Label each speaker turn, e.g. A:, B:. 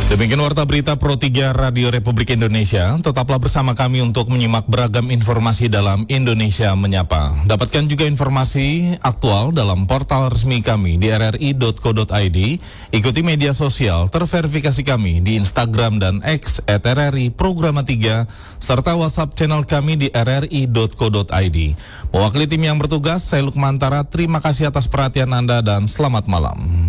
A: Demikian Warta Berita Pro 3 Radio Republik Indonesia. Tetaplah bersama kami untuk menyimak beragam informasi dalam Indonesia Menyapa. Dapatkan juga informasi aktual dalam portal resmi kami di rri.co.id. Ikuti media sosial terverifikasi kami di Instagram dan X @RRI Programa 3 serta WhatsApp channel kami di rri.co.id. Mewakili tim yang bertugas, saya Lukmantara. Terima kasih atas perhatian Anda dan selamat malam.